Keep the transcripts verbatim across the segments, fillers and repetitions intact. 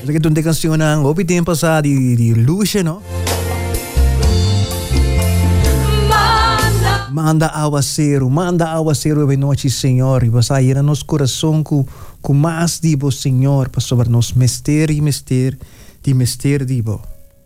Jadi tunte canción ang opi tempo sa di di luce no. Manda aguacero, manda aguacero de noche, Senhor, e vas a ir a nos coração com com mais dibo, Senhor, para sobre nos mister e mister, de mister dibo.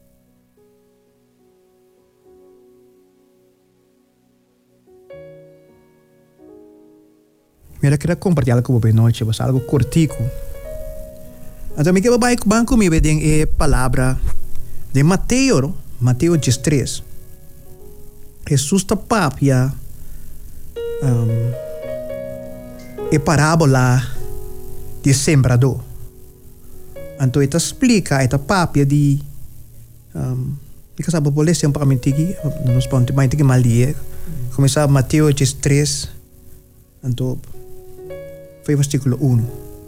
Mira, quero compartilhar com você noite, mas algo cortico. Então, me quero vai banco me vedem é palavra de Mateus, Mateus dezesseis. Jesus está papia um, é parábola de sembrador. Então, ele explica esta papia de um, que sabe por ler sempre a mentigi, nos pontos mais que mal dia. Começar Mateus dezesseis. Então, foi versículo um.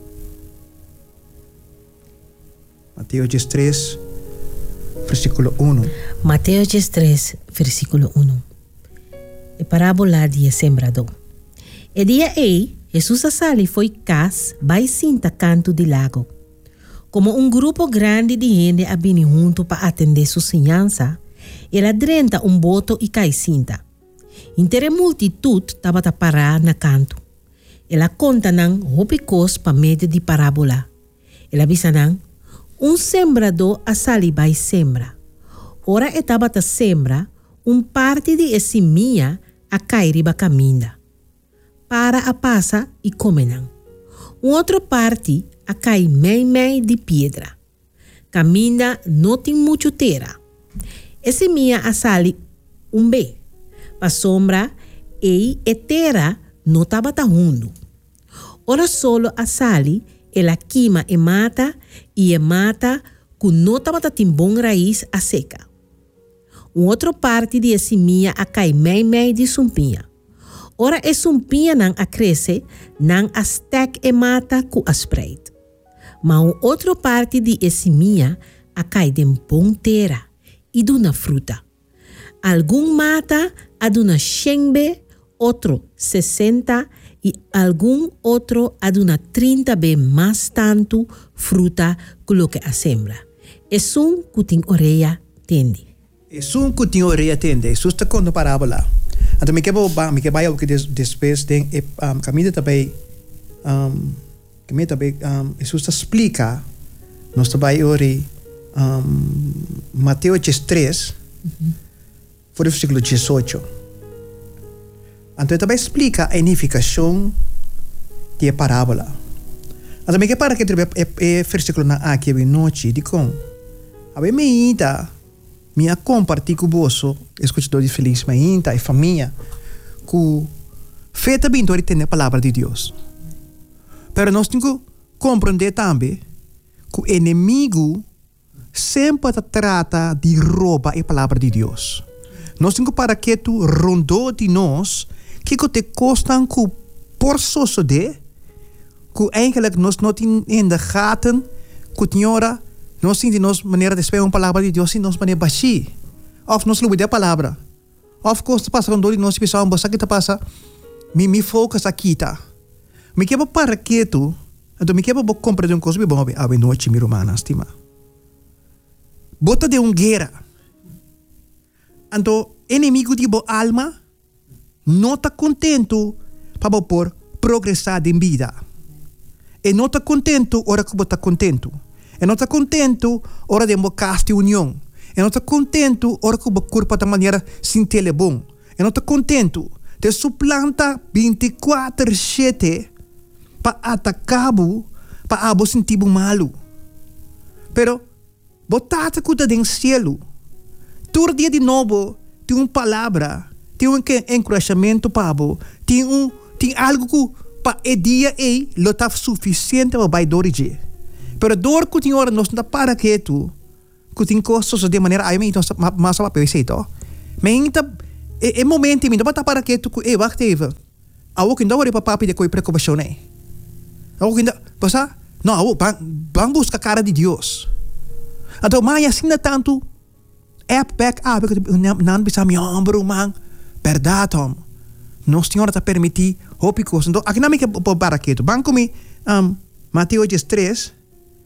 Mateus dezesseis, versículo um. Mateus dezesseis, versículo um. É parábola de sembrador. E dia aí, Jesus sali foi cas, vai cinta canto de lago. Como um grupo grande de gente a vir junto para atender sua ensinança, ela drenta um boto e cai cinta. Inteira multitud estava a parar na canto. Ela conta nang hopicos pa medio de parábola. Ela bisa nang, um sembrador a sali vai sembra. Ora estava a sembra, um parte de semia a cair riba caminda. Para a passa e come nang. Um outro parte a cair meio meio de pedra. Caminda não tem muito terra. E semia a sali um B. Pa sombra e e terra não estava tahundo. Ora solo a sali, ela queima e mata, e e mata que não estava tem bom raiz a seca. Um outro parte de semia a cai meio meio de sumpinha. Ora e sumpinha não a cresce, não a stek e mata com a spread. Mas um outro parte de semia a cai de bom terra e duna fruta. Algum mata a duna cem, outro sessenta e algum outro a duna trinta vezes mais tanto fruta que o que a sembra. É um que tem orelha tende. É um que tem orelha tende. Isso está contando parábola. Então, me quero me quero vai o que depois tem um caminho também um caminho também um Jesus explica nós também ori um Mateus dezesseis por versículo dezoito. Então, também explica a unificação de parábola. Então, me quero para que é versículo na aqui de noite de com a bem me ainda minha compartilhar com você, escutador de feliz, mas ainda e família, que feita bem de entender a palavra de Deus. Pero nós temos que compreender também que o inimigo sempre trata de roubar a palavra de Deus. Nós temos que para que tu rondou de nós, que te costam que por suceder, que eigenlijk nós não temos ainda gaten, que tinha nós temos nossa maneira de escrever uma palavra de Deus e nossa maneira baixi. Of nós lubida a palavra. Of course, passa rondou de nós, pessoal, mas aqui passa, me me focus aqui, tá? Me quebra para que tu, então me quebra para compreender uma coisa bem boa, a noite, minha romana, estima. Bota de uma guerra. Então, inimigo de boa alma, não está contento para por progressar em vida. E não está contento, ora que está contento. E não está contento, ora de uma casta união. E não está contento, ora que você curva de maneira sem telebom. E não está contento, de suplanta vinte e quatro sete para atacar, para abo sentir malo. Pero, botata cuida de cielo. Todo dia de novo, tem uma palavra, tem um encorajamento para abo, tem um, tem algo que para o dia aí, lo está suficiente para vai dormir. Pero dor que tem hora nós não para que tu, que tem coisas de maneira aí, então mas só para pensar então. Mas então é momento me não para que tu, eh, wacht even. Awo que não vai para papi de coi preocupação né. Awo que não, passa? Não, awo bang bang busca a cara de Deus. Então mas assim não tanto app back up que não bisa me ombro man. Verdade, Tom. Nós senhora está permitir hopicos. Então aqui não me que para que tu. Banco me um Mateus dezesseis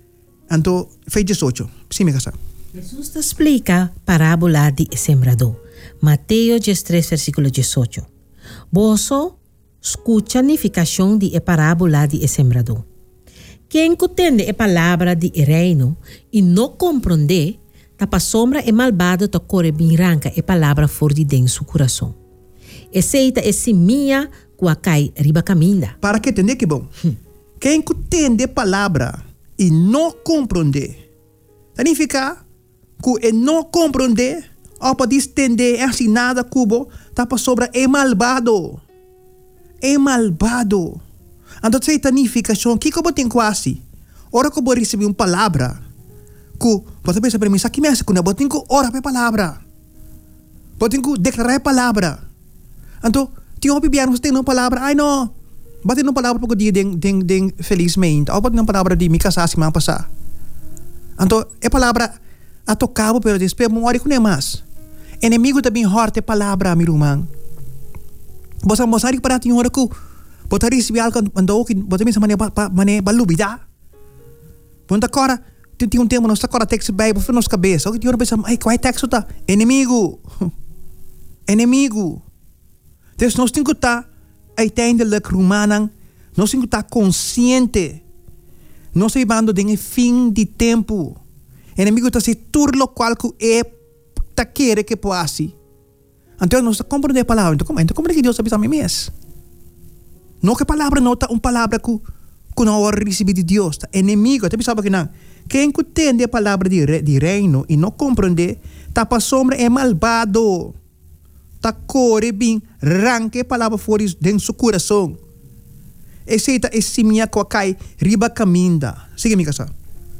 Anto, fez dezoito. Sim, me casa. Jesus te explica parábola de sembrador. Mateo três, versículo dezoito. Boso escucha a significação de a parábola de sembrador. Quem entende a palavra de reino e não compreende, tapa sombra e malvado ta corre bem ranca a palavra for de dentro seu coração. Eceita é seminha que cai riba caminda. Para que entender que bom. Hum. Quem entende a palavra e não compreende, significa que não compreende, ou pode entender assim nada cubo, tapa sombra é malvado. É malvado. Então, essa significação, que eu tenho quase? Ora que eu vou receber uma palavra, que você pensa para mim, sabe que me hace que eu tenho que orar para a palavra. Eu tenho que declarar a palavra. Então, tinha um bibiano, você tem uma palavra, ai não, bate uma palavra para o dia de felizmente, ou bate uma palavra de me casar semana passada. Então, a palavra a tocava, pero depois, eu oro com nem mais. Inimigo também horte a palavra, meu irmão. Você não sabe para ti, ora que você recebe algo, andou que você pensa, mané, mané, balubida. Quando agora, tem um tempo, nós agora texto Bíblia para nossa cabeça. O que você pensa, ai, qual é texto tá? Inimigo. Inimigo. Então, nós temos que estar, uiteindelijk, Romanen, nós temos que estar consciente. Nós estamos vivendo de fim de tempo. Inimigo está se turlo qual que é ta querer que possa. Então, nós compreendemos a palavra. Então, como, então, como é que Deus sabe a mim mesmo? Não que a palavra não está uma palavra que, que não vai receber de Deus. Tá? Inimigo, até pensava que não. Quem entende a palavra de, de reino e não compreende, está para sombra é malvado. Está corre bem, ranque a palavra fora dentro do seu coração. Esse é esse minha que cai riba caminda. Siga me casa.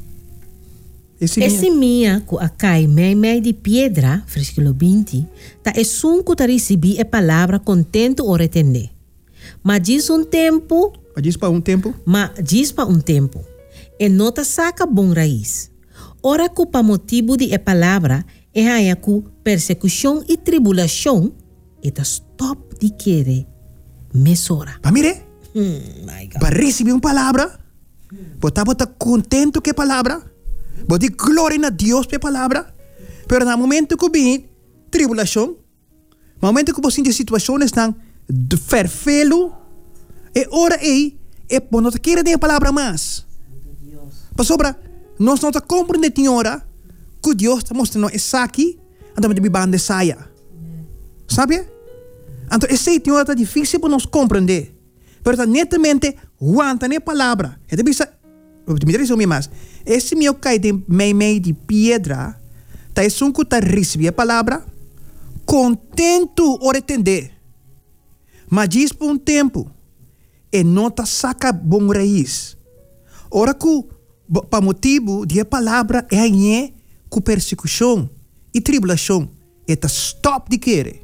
Esse minha que cai meio meio de pedra, versículo vinte, tá é sunco ta receber a palavra contento ou retender. Mas diz um tempo. Mas diz para um tempo. Mas diz para um tempo. E não ta saca bom raiz. Ora que para motivo de a palavra é aí que persecução e tribulação e ta stop de querer mesora. Para mire? Hmm, my God. Para receber uma palavra, você está contento com a palavra, você glória a Deus pela palavra, mas no momento que vem tribulação, no momento que você tem situações estão ferfelo, e ora aí, é por não querer ter a palavra mais. Para sobra, nós não compreendemos hora que Deus está mostrando isso aqui, então de banda saia. Sabe? Então, esse é difícil para nós compreender. Mas netamente, aguanta a palavra. É difícil. Me resumir mais. Esse meu cai de meio meio de pedra, tá é um que tá receber a palavra, contento ou entender. Mas diz por um tempo, e não tá saca bom raiz. Ora que, para motivo de a palavra é aí com persecução e tribulação, e tá stop de querer.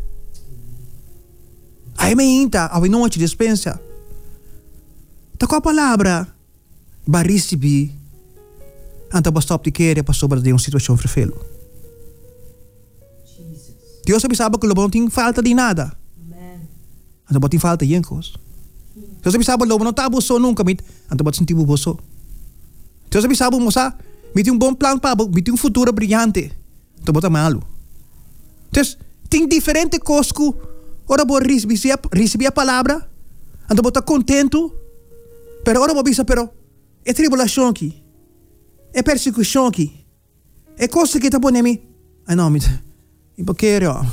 Aí me inta, a noite dispensa. Tá com a palavra, vai receber, então vai stop de querer para sobre de uma situação frefelo. Deus sabe sabe que o não tem falta de nada. Então não tem falta de coisa. Deus sabe sabe que o não está boço nunca, então vai sentir boço. Deus sabe sabe moça, me tem um bom plano para, me tem um futuro brilhante, então vai malo. Então tem diferentes coisas que ora vou receber, receber a palavra, então vou estar contento, pero ora vou pensar, pero é tribulação aqui, é persecução aqui, é coisa que está por mim. Ah não, me me querer, ó,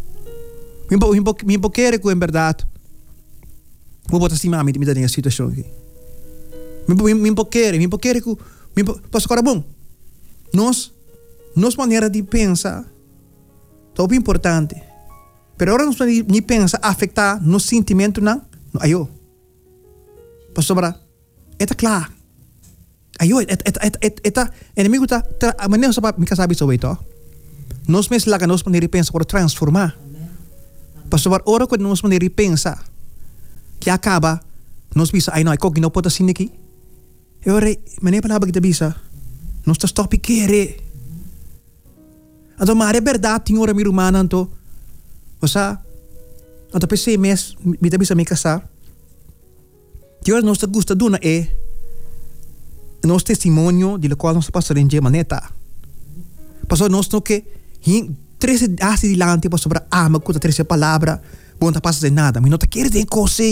me me querer que é verdade. Vou botar assim, mami, me dá a situação aqui. Me me querer, me querer que, me posso agora bom. Nós, nossa maneira de pensar, é muito importante. Pero ahora nossa ni pensa afetar nos sentimento não, ayo. Pastor Bra, eta claro. Ayo, eta eta eta eta inimigo tá, a maneira só para me casar sobre isso. Nós mesmos lá que nós maneira de pensar para transformar. Pastor Bra, ora quando nós maneira de pensar que acaba, nós bisa, ai não, eu não posso assim aqui. Eu ora, maneira palavra que te bisa, nós tá stop querer. Então, mas é verdade, tinha hora minha irmã, então, você, então pensei mesmo, me bisa me casar. Que hora nós tá gosta duna é, nosso testemunho de qual nós passamos em maneta. Pastor, nós não que treze hace dilante para sobre ama com a treze palavra, bom tá passa de nada, mas não tá querendo de coisa.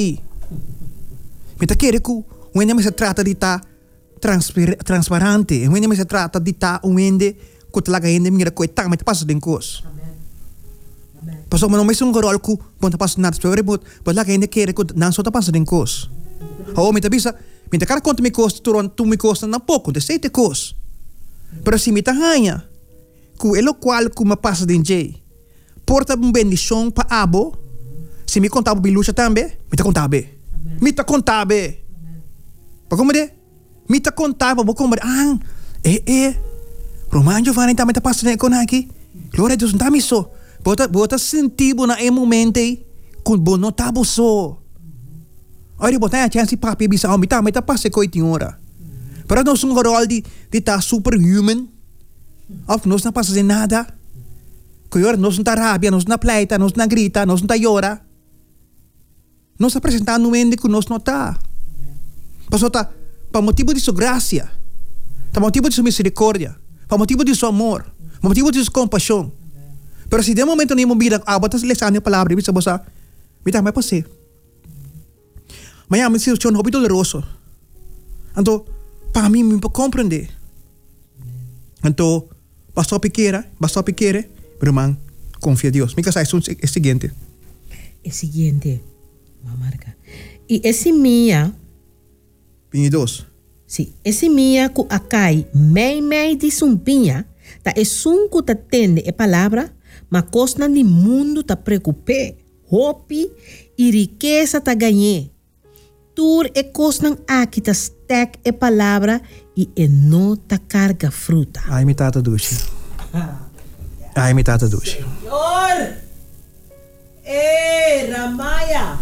Mas tá querendo que o ende se trata de estar transparente, o ende se trata de estar um ende que te laga ende mira que tá, mas tá passa de coisa. Pastor, mas não mais um rol que bom tá passa nada, pero but, but laga ende quer que não só tá passa de coisa. Oh, me tá bisa, me tá cara conta me costa, tu tu me costa na pouco, de sete coisa. Pero se me tá ganha que é o qual que me passa de J. Porta uma bendição para abo. Se me contar o bilucha também, me tá contar bem. Me tá contar bem. Para como de? Me tá contar para como de? Ah, é é. Romano Giovanni também tá passando com aqui. Glória a Deus, não tá me só. Bota bota sentido na é momento com bom não tá só. Olha, botar a chance para bisa, me tá me tá passando com oito horas. Para nós um rol de de tá superhuman. Of nós não passa de nada. Que agora nós não tá rábia, nós não pleita, nós não grita, nós não tá llora. Nós apresentando um ende que nós não tá. Pastor, tá para motivo de sua graça, para motivo de sua misericórdia, para motivo de seu amor, para motivo de sua compaixão. Pero se de momento nem mobila, ah, botas lesão a palavra, bisa bosa, bisa mais pode. Mas a minha situação é dolorosa. Então, para mim me compreender. Então, basta pequena, basta pequena, pero man, confia em Deus. Mi casa é o seguinte. É o seguinte, uma marca. E esse minha... vinte e dois. Sim, esse minha que acai, mei mei de sumpinha, tá é sunco tá tende é palavra, mas costa de mundo tá preocupé, hopi e riqueza tá ganhé. Tur é costa aqui tá stack é palavra e é não tá carga fruta. Ai, me tata duche. Ai, me tata duche. Senhor! Ei, Ramaya!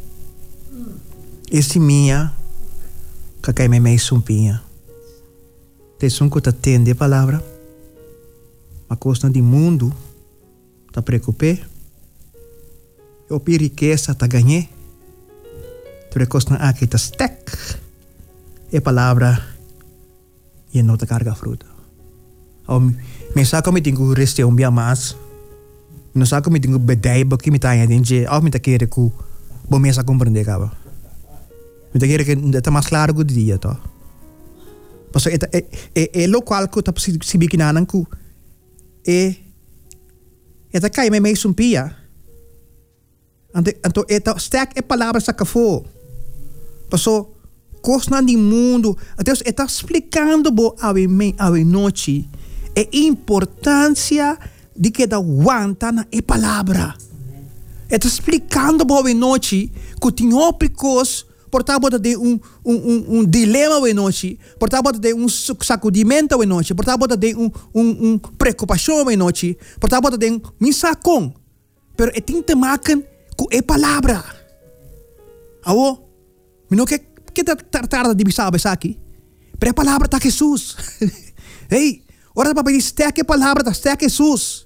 Esse minha, cacai me mei sumpinha. Te sunco tá tende a palavra, mas costa de mundo tá preocupé, hopi riqueza tá ganhé. Tu costa aqui tá stack é palavra e não te carga fruta. Ou me saco me tenho reste um dia mais, não saco me tenho bedai porque me tá aí dentro, ou me tá querer que bom me sa compreender caba. Me tá querer que tá mais claro que o dia tá. Porque é é é local que tá se biquinanan que é é tá cai me me sumpia. Ante anto é tá stack é palavra sa cafo. Passou coisa de mundo. Deus está explicando bo a mim a noite a importância de que da aguanta na é palavra. Está explicando bo a noite que tem ópicos portável de um um um um dilema a noite, portável de um sacudimento a noite, portável de um um um preocupação a noite, portável de um misacon. Pero é tem temakan que é palavra. Awo, mino que que tarda de bisaba aqui? Pero a palavra está Jesus. Ei, ora para pedir que a palavra está Jesus.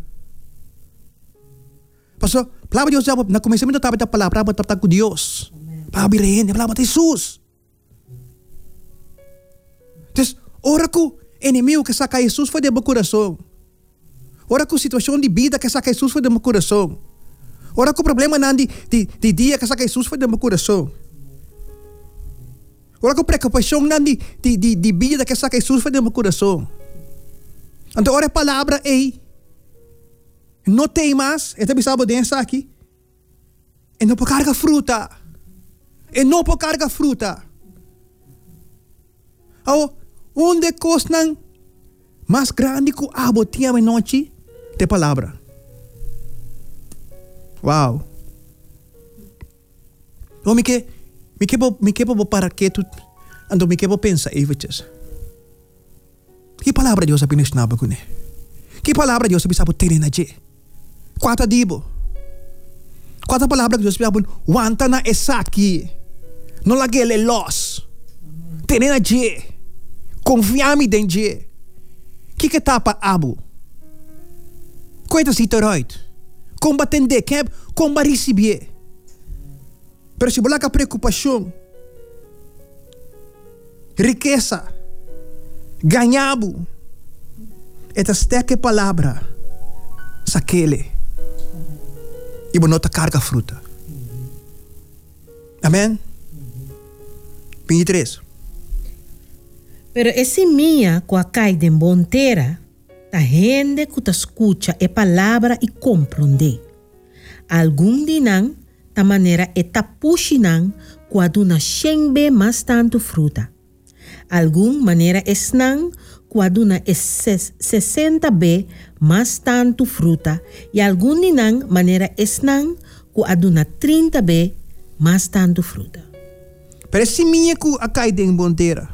Pastor, a palavra de Deus na começamento estava a palavra para tratar com Deus. Para abrir a palavra de Jesus. Então, ora que o inimigo que saca Jesus foi de meu coração. Ora que a situação de vida que saca Jesus foi de meu coração. Ora que o problema não de, de, de dia que saca Jesus foi de meu coração. Ora que a preocupação não de, de, de, de vida que saca Jesus foi de meu coração. Então, ora a palavra ei. Não tem mais, esta bisaba densa aqui. E não pode carregar fruta. E não pode carregar fruta. Oh, onde costam mais grande que a botinha de noite de palavra. Uau. Oh, me que me que me que para que tu ando me que pensa evites. Que palavra Deus apenas naba com ele. Que palavra Deus bisa ter na je. Quanta dibo. Quanta palavra Deus bisa wanta na esaki. No lagele los. Ter na je. Confiami den je. Que que tapa abu. Coita siteroid. Combatende que comba receber. Pero se bola preocupação, riqueza, Ganhabo. Esta sterke palavra. Saquele. E bonota carga fruta. Amém? vinte e três. Pero esse minha com a cai de bonteira, a gente que escuta a palavra e compreende. Algum dinam, da maneira e tapuxinan, quando na xembe mais tanto fruta. Algum maneira esnan, quando na sessenta b mais tanto fruta. E algum dinam maneira esnan, quando na trinta b mais tanto fruta. Parece minha que a cai de bonteira.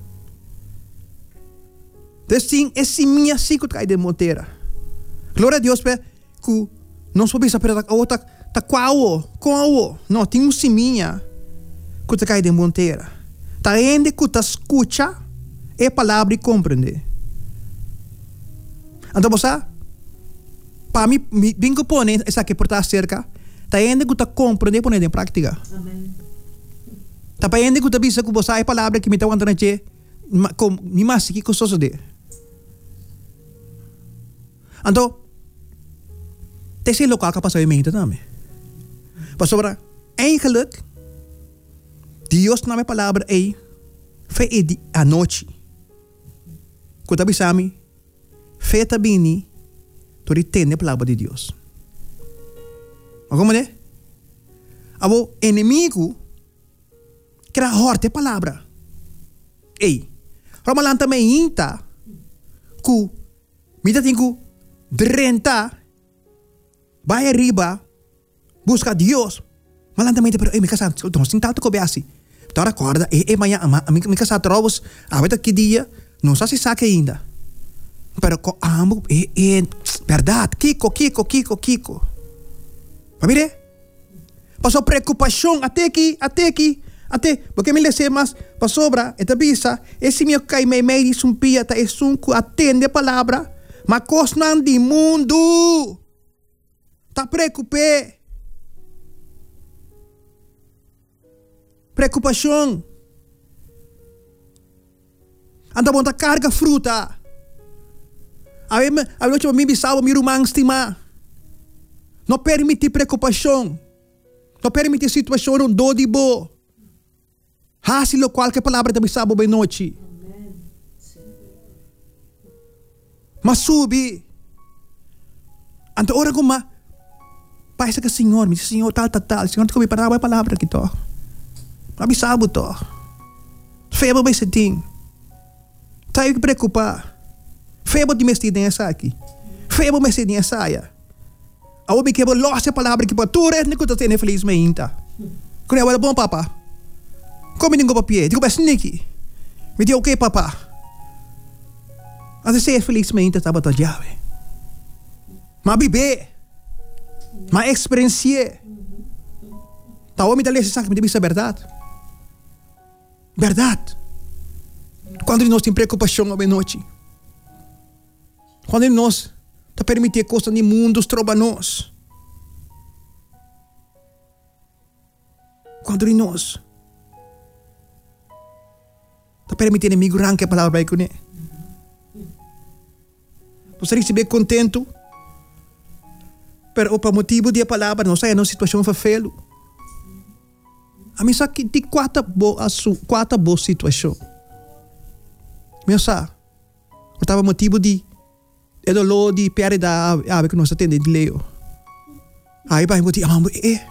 Assim, esse minha sim que cai de bonteira. Glória a Deus, que não soube saber a outra tá qual, qual. Não, tem um siminha que te cai de bonteira. Tá ainda que te escuta e a palavra e compreende. Então você, para mim, bem que põe essa que portar cerca, tá ainda que te compreende e põe em prática. Amém. Tá para ainda que te bisa que você a palavra que me tá contando que com ni mais que que só de. Então, esse local que passou em mente também. Pastor, eigenlijk, Deus na minha palavra é fe a noite. Quando abisami, fe tabini, tu retende a palavra de Deus. Mas como é? O inimigo quer horte a palavra. Ei, Ramalan também inta, que me dá tingo drenta, vai arriba, busca Deus. Malan também pero eh me casa, então sim tanto que assim. Então acorda, eh eh manhã, a mim me casa trobos, a ver que dia, não sei se sabe ainda. Pero co amo eh eh verdade, Kiko, Kiko, Kiko, Kiko. Para mire? Passou preocupação até aqui, até aqui. Até, porque me lese mais, para sobra, esta bisa, esse meu cai me meio de um pia, tá esse um que atende a palavra, mas cosnan de mundo. Tá preocupé. Preocupação. Anda bom, tá carga fruta. A ver, a ver, eu me bisava, me rumang estima. Não permite preocupação. Não permite situação, não do de bo. Hasilo qualquer palavra da bisabo bem noite. Mas subi. Anta ora como pai que Senhor, me Senhor tal tal tal, Senhor tu me palavra palavra que to. Abisabo to. Febo bem seting. Tá que preocupar. Febo de mestidinha aqui. Febo mestidinha saia. A obi que losse a palavra que patura, nem que tu tenha feliz me inta. Quando é bom papá. Como ninguém papie, digo bem sneaky. Me diz ok papá. Mas você é feliz me inta estava toda jave. Mas bebê. Mas experiência. Tá homem da lei se sabe me diz a verdade. Verdade. Quando nós temos preocupação à noite. Quando nós tá permitir coisas de mundos troba nós. Quando nós tá permitindo inimigo arrancar a palavra aí com ele. Você receber contento. Pero por motivo de a palavra não sai numa situação fafelo. A mim sabe que tem quatro boas quatro boas situações. Meu sa. Eu tava motivo de é dolor de perda ave que nós atende de leo. Aí vai motivo ah eh.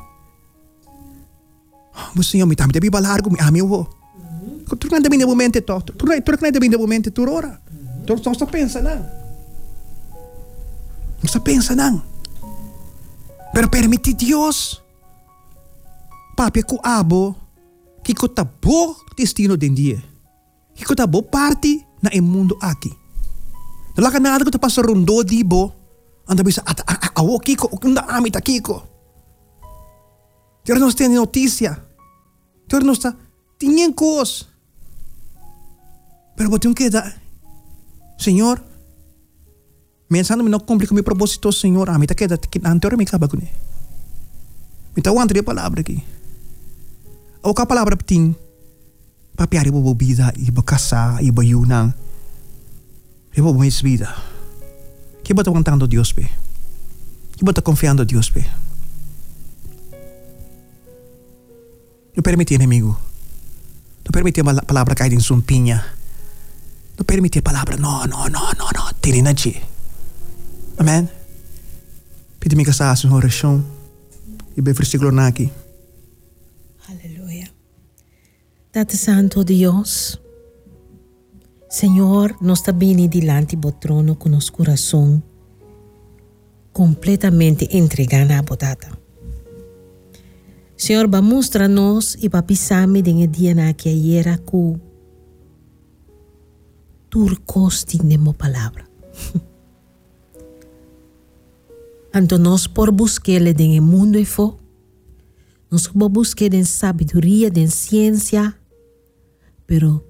Mas senhor me tá me deve balargo me ah meu vô. Tu não deve no momento to. Tu não tu não deve no momento tu ora. Tu só está pensa não. Não está pensa não. Pero permite Deus. Papi ku abo que ko tabo destino den dia. Que ko tabo parte na e mundo aqui. Dala ka nada ko ta paso rundo di bo. Anda bisa at awo kiko unda amit akiko. Ter nos tem notícia. Ter nos ta tinha cos. Pero botem que da Senhor, pensando me não cumprir com meu propósito, Senhor, a mim tá queda que anterior me acaba com ele. Me tá ouvindo a palavra aqui. Ou que a palavra tem papiar e bobo vida e bo casar e bo yunang Llevo mis vida. Que bota aguantando Dios, pe. Que bota confiando Dios, pe. No permite inimigo. No permite a palavra cair em sua pinha. No permite a palavra, no, no, no, no, no. Tirinachi. Amém? Pedi-me que essa uma oração. E bem versículo aqui. Aleluya. Tate Santo Dios. Señor, nos está bem delante do trono com nosso coração completamente entregado a Botata. Senhor, va mostrar-nos e va pisar-me de dia na que era com turcosti nemo palavra. Anto nós por buscar-le de mundo e fo, nós por buscar de sabedoria, de ciência, pero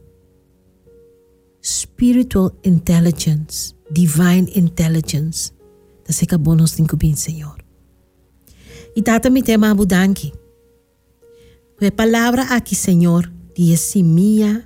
spiritual intelligence, divine intelligence, da se acabou nos cinco bem, Senhor. E tata me tema abudanki. A palavra aqui, Senhor, de semia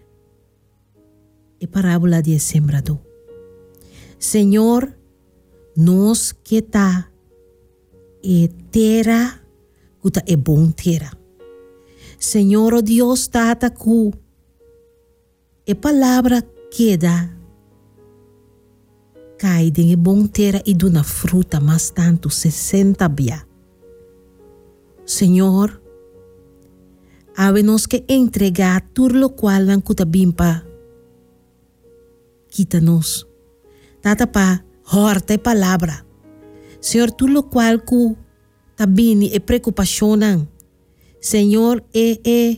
e parábola de sembrador. Senhor, nós que tá e terra, que tá é bom terra. Senhor, o Deus tata ku e palavra queda cai de bom terra e duna fruta mas tanto sessenta bia. Senhor, Ave-nos que entregar tudo lo qual não cuta bimpa. Quita-nos. Tata pa, horta e palavra. Senhor, tudo lo qual cu tabini e preocupação. Senhor, é, é,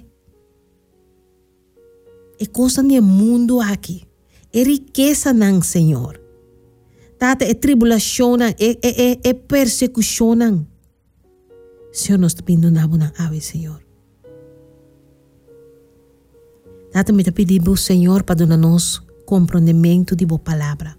é coisa no mundo aqui. É riqueza não, Senhor. Tata é tribulação, é, é, é, é persecução. Senhor, nós te pedimos na ave, Senhor. Tata me te pedimos, Senhor, para dar-nos compreendimento de boa palavra.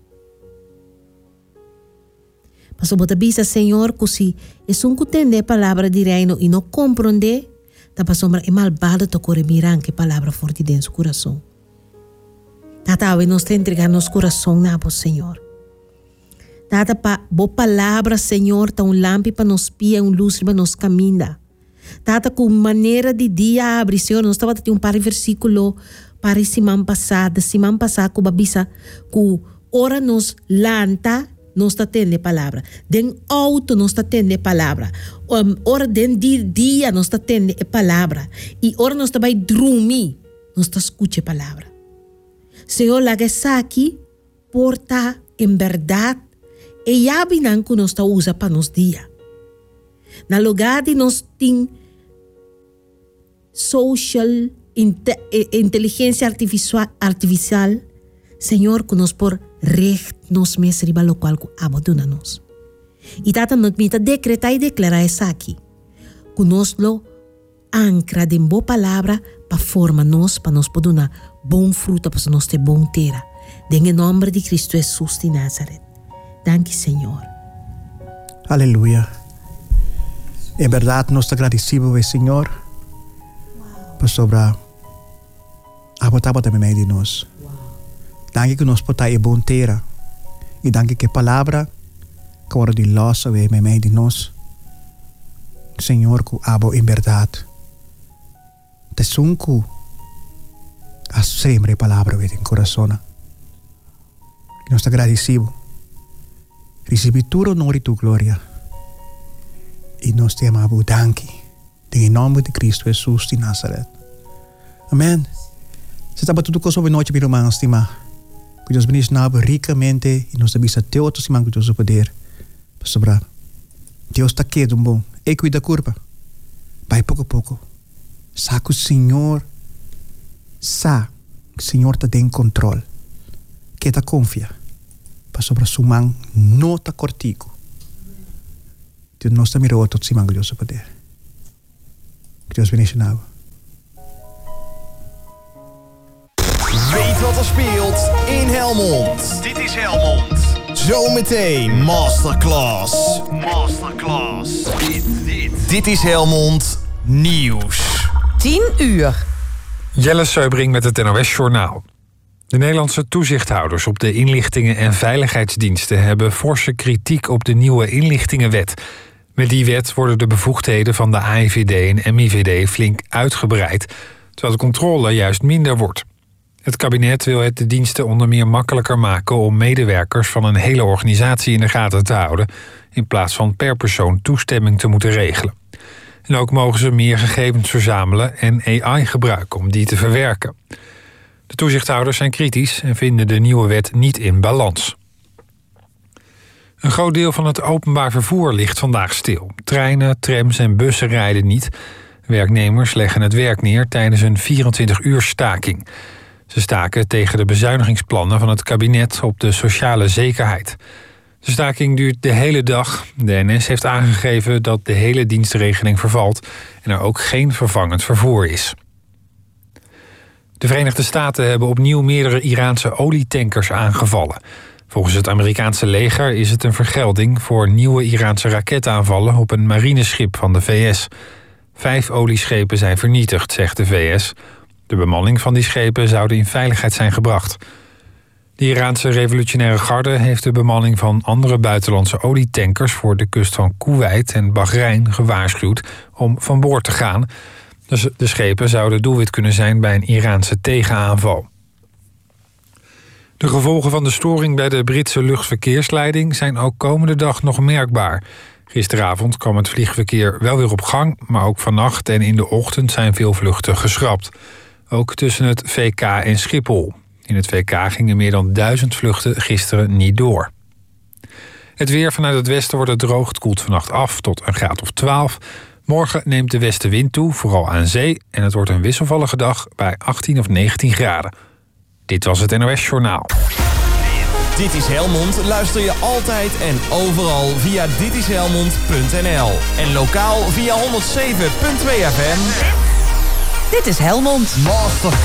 Mas eu vou bisa, Senhor, que se é um que entende a palavra de reino e não compreende, tá para sombra é malvado to correr mirar que palavra forte dentro do coração. Tata, ave nos te entregar nosso coração na voz, Senhor. Tata, pa boa palavra, Senhor, tá um lampe para nos pia, um luz para nos caminha. Tata, com maneira de dia abre, Senhor, nós estava tendo um par de versículo para semana passada, semana passada, com babisa, com ora nos lanta, nós está tendo palavra. Den auto, nós está tendo palavra. Um, ora den dia, nós está tendo palavra. E ora nós está vai dormir, nós está escutando palavra. Senhor, laga aqui, porta em verdade, e a binan que nós está usa para nos dia. Na lugar de nós tem social inte, inteligência artificial, artificial, Senhor, que nós por recht nos mes riba lo qual que abandona nos. E tata nos mita decretar e declarar essa aqui. Que nós lo ancra de boa palavra para forma nós, para nós poder dar bom fruto, para nós ter bom terra. Em nome de Cristo Jesus de Nazaret. Danke, Senhor. Aleluia. Em verdade, nós agradecemos, Senhor, por sobre a botar também meio de nós. Danke que nós podemos ter bom terra. E danke que a palavra que ora de losa ve meio de nós. Senhor, que abo em verdade. Te sunco a sempre a palavra ve em coração. E nós agradecemos. Recebi tudo honor e tu glória. E nós te amamos, danke. Em nome de Cristo Jesus de Nazaret. Amém. Se estava tudo coisa sobre noite, meu irmão, estima. Que Deus bendiga ricamente e nos avisa até outro semana que Deus poder. Para sobrar. Deus está aqui, um bom. E cuida da curva. Vai pouco a pouco. Sabe que o Senhor sabe que o Senhor está em controle. Que está confia. Para sobrar sua mão não está cortico. Deus não está mirando outro semana que Deus poder. Que Deus bendiga nou. Weet wat er speelt in Helmond. Dit is Helmond. Zometeen Masterclass. Masterclass. Dit, dit. Dit is Helmond Nieuws. tien uur. Jelle Seubring met het N O S Journaal. De Nederlandse toezichthouders op de inlichtingen- en veiligheidsdiensten hebben forse kritiek op de nieuwe inlichtingenwet. Met die wet worden de bevoegdheden van de A I V D en M I V D flink uitgebreid, terwijl de controle juist minder wordt. Het kabinet wil het de diensten onder meer makkelijker maken om medewerkers van een hele organisatie in de gaten te houden, in plaats van per persoon toestemming te moeten regelen. En ook mogen ze meer gegevens verzamelen en A I gebruiken om die te verwerken. De toezichthouders zijn kritisch en vinden de nieuwe wet niet in balans. Een groot deel van het openbaar vervoer ligt vandaag stil. Treinen, trams en bussen rijden niet. Werknemers leggen het werk neer tijdens een vierentwintig uur staking. Ze staken tegen de bezuinigingsplannen van het kabinet op de sociale zekerheid. De staking duurt de hele dag. De N S heeft aangegeven dat de hele dienstregeling vervalt en er ook geen vervangend vervoer is. De Verenigde Staten hebben opnieuw meerdere Iraanse olietankers aangevallen. Volgens het Amerikaanse leger is het een vergelding voor nieuwe Iraanse raketaanvallen op een marineschip van de V S. Vijf olieschepen zijn vernietigd, zegt de V S. De bemanning van die schepen zouden in veiligheid zijn gebracht. De Iraanse revolutionaire garde heeft de bemanning van andere buitenlandse olietankers voor de kust van Koeweit en Bahrein gewaarschuwd om van boord te gaan. Dus de schepen zouden doelwit kunnen zijn bij een Iraanse tegenaanval. De gevolgen van de storing bij de Britse luchtverkeersleiding zijn ook komende dag nog merkbaar. Gisteravond kwam het vliegverkeer wel weer op gang, maar ook vannacht en in de ochtend zijn veel vluchten geschrapt. Ook tussen het V K en Schiphol. In het V K gingen meer dan duizend vluchten gisteren niet door. Het weer vanuit het westen wordt het droog. Het koelt vannacht af tot een graad of twaalf. Morgen neemt de westenwind toe, vooral aan zee. En het wordt een wisselvallige dag bij achttien of negentien graden. Dit was het N O S Journaal. Dit is Helmond. Luister je altijd en overal via dit is helmond punt n l. En lokaal via honderdzeven komma twee F M. Dit is Helmond. Masterclass